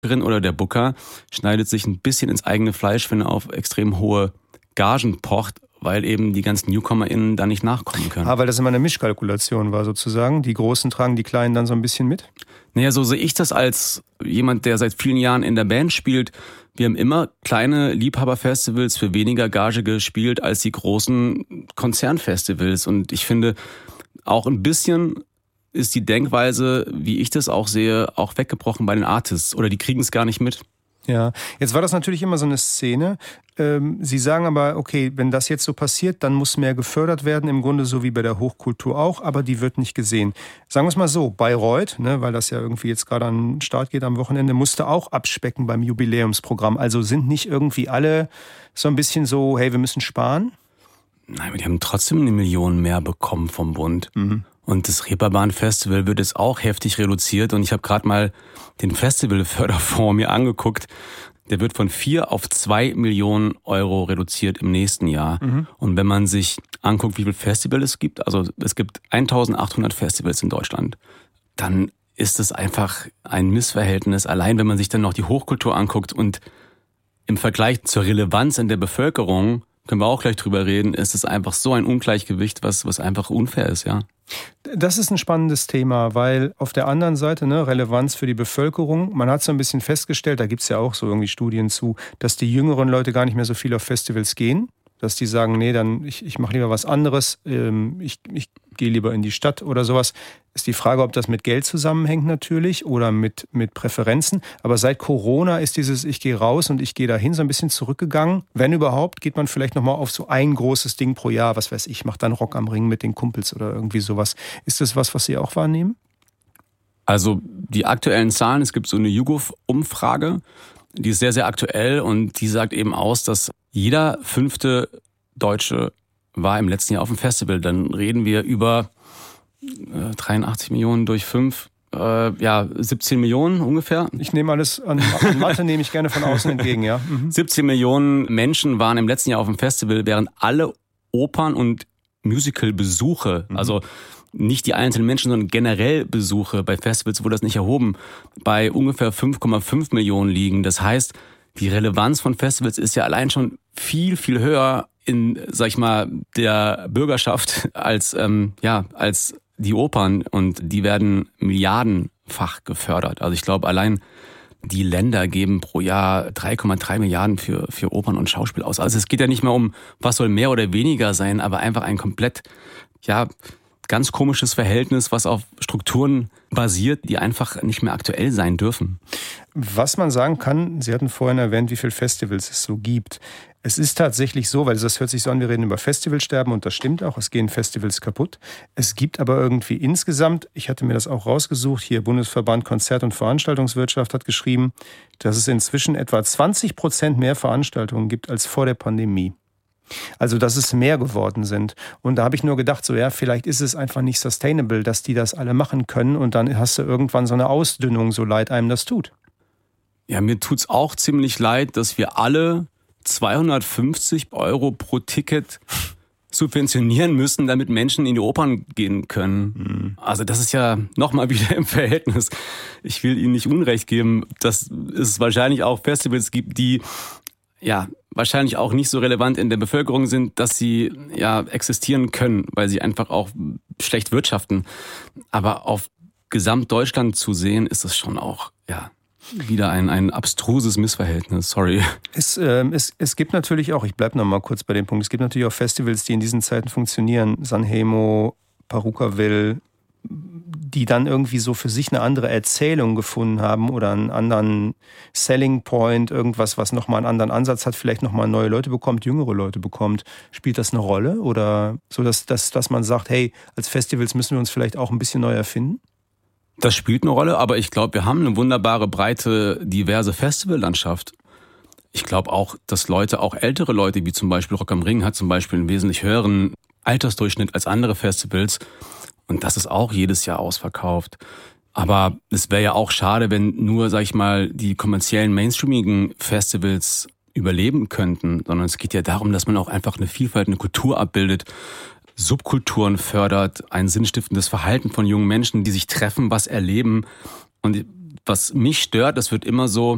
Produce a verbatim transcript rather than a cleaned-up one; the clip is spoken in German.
oder der Booker schneidet sich ein bisschen ins eigene Fleisch, wenn er auf extrem hohe Gagen pocht, weil eben die ganzen NewcomerInnen da nicht nachkommen können. Ah, weil das immer eine Mischkalkulation war sozusagen. Die Großen tragen die Kleinen dann so ein bisschen mit? Naja, so sehe ich das als jemand, der seit vielen Jahren in der Band spielt. Wir haben immer kleine Liebhaberfestivals für weniger Gage gespielt als die großen Konzernfestivals. Und ich finde, auch ein bisschen ist die Denkweise, wie ich das auch sehe, auch weggebrochen bei den Artists. Oder die kriegen es gar nicht mit. Ja, jetzt war das natürlich immer so eine Szene. Ähm, Sie sagen aber, okay, wenn das jetzt so passiert, dann muss mehr gefördert werden, im Grunde so wie bei der Hochkultur auch, aber die wird nicht gesehen. Sagen wir es mal so, Bayreuth, ne, weil das ja irgendwie jetzt gerade an den Start geht am Wochenende, musste auch abspecken beim Jubiläumsprogramm. Also sind nicht irgendwie alle so ein bisschen so, hey, wir müssen sparen? Nein, aber die haben trotzdem eine Million mehr bekommen vom Bund. Mhm. Und das Reeperbahn-Festival wird jetzt auch heftig reduziert. Und ich habe gerade mal den Festivalförderfonds mir angeguckt. Der wird von vier auf zwei Millionen Euro reduziert im nächsten Jahr. Mhm. Und wenn man sich anguckt, wie viele Festivals es gibt, also es gibt eintausendachthundert Festivals in Deutschland, dann ist es einfach ein Missverhältnis. Allein wenn man sich dann noch die Hochkultur anguckt und im Vergleich zur Relevanz in der Bevölkerung, können wir auch gleich drüber reden, ist es einfach so ein Ungleichgewicht, was, was einfach unfair ist, ja. Das ist ein spannendes Thema, weil auf der anderen Seite, ne, Relevanz für die Bevölkerung, man hat so ein bisschen festgestellt, da gibt's ja auch so irgendwie Studien zu, dass die jüngeren Leute gar nicht mehr so viel auf Festivals gehen, dass die sagen, nee, dann ich, ich mache lieber was anderes, ähm, ich, ich gehe lieber in die Stadt oder sowas. Ist die Frage, ob das mit Geld zusammenhängt natürlich oder mit, mit Präferenzen. Aber seit Corona ist dieses ich gehe raus und ich gehe dahin so ein bisschen zurückgegangen. Wenn überhaupt, geht man vielleicht nochmal auf so ein großes Ding pro Jahr. Was weiß ich, macht dann Rock am Ring mit den Kumpels oder irgendwie sowas. Ist das was, was Sie auch wahrnehmen? Also die aktuellen Zahlen, es gibt so eine YouGov-Umfrage, die ist sehr, sehr aktuell und die sagt eben aus, dass jeder fünfte Deutsche war im letzten Jahr auf dem Festival. Dann reden wir über äh, dreiundachtzig Millionen durch fünf, äh, ja, siebzehn Millionen ungefähr. Ich nehme alles an, an Mathe, nehme ich gerne von außen entgegen, ja. Mhm. siebzehn Millionen Menschen waren im letzten Jahr auf dem Festival, während alle Opern- und Musical-Besuche, mhm. also nicht die einzelnen Menschen, sondern generell Besuche bei Festivals, wurde das nicht erhoben, bei ungefähr fünf Komma fünf Millionen liegen. Das heißt, die Relevanz von Festivals ist ja allein schon viel, viel höher in, sag ich mal, der Bürgerschaft als, ähm, ja, als die Opern. Und die werden milliardenfach gefördert. Also ich glaube, allein die Länder geben pro Jahr drei Komma drei Milliarden für, für Opern und Schauspiel aus. Also es geht ja nicht mehr um, was soll mehr oder weniger sein, aber einfach ein komplett, ja, ganz komisches Verhältnis, was auf Strukturen basiert, die einfach nicht mehr aktuell sein dürfen. Was man sagen kann, Sie hatten vorhin erwähnt, wie viele Festivals es so gibt. Es ist tatsächlich so, weil das hört sich so an, wir reden über Festivalsterben und das stimmt auch, es gehen Festivals kaputt. Es gibt aber irgendwie insgesamt, ich hatte mir das auch rausgesucht, hier Bundesverband Konzert- und Veranstaltungswirtschaft hat geschrieben, dass es inzwischen etwa zwanzig Prozent mehr Veranstaltungen gibt als vor der Pandemie. Also, dass es mehr geworden sind. Und da habe ich nur gedacht, so ja, vielleicht ist es einfach nicht sustainable, dass die das alle machen können und dann hast du irgendwann so eine Ausdünnung, so leid einem das tut. Ja, mir tut's auch ziemlich leid, dass wir alle zweihundertfünfzig Euro pro Ticket subventionieren müssen, damit Menschen in die Opern gehen können. Mhm. Also das ist ja nochmal wieder im Verhältnis. Ich will Ihnen nicht Unrecht geben, dass es wahrscheinlich auch Festivals gibt, die ja wahrscheinlich auch nicht so relevant in der Bevölkerung sind, dass sie ja existieren können, weil sie einfach auch schlecht wirtschaften. Aber auf Gesamtdeutschland zu sehen, ist das schon auch ja wieder ein ein abstruses Missverhältnis. Sorry. Es, äh, es, es gibt natürlich auch, ich bleibe noch mal kurz bei dem Punkt, es gibt natürlich auch Festivals, die in diesen Zeiten funktionieren. Sanremo, Parukaville, die dann irgendwie so für sich eine andere Erzählung gefunden haben oder einen anderen Selling Point, irgendwas, was nochmal einen anderen Ansatz hat, vielleicht nochmal neue Leute bekommt, jüngere Leute bekommt. Spielt das eine Rolle? Oder so, dass, dass, dass man sagt, hey, als Festivals müssen wir uns vielleicht auch ein bisschen neu erfinden? Das spielt eine Rolle, aber ich glaube, wir haben eine wunderbare, breite, diverse Festivallandschaft. Ich glaube auch, dass Leute, auch ältere Leute, wie zum Beispiel Rock am Ring, hat zum Beispiel einen wesentlich höheren Altersdurchschnitt als andere Festivals. Und das ist auch jedes Jahr ausverkauft. Aber es wäre ja auch schade, wenn nur, sag ich mal, die kommerziellen, mainstreamigen Festivals überleben könnten. Sondern es geht ja darum, dass man auch einfach eine Vielfalt, eine Kultur abbildet, Subkulturen fördert, ein sinnstiftendes Verhalten von jungen Menschen, die sich treffen, was erleben. Und was mich stört, das wird immer so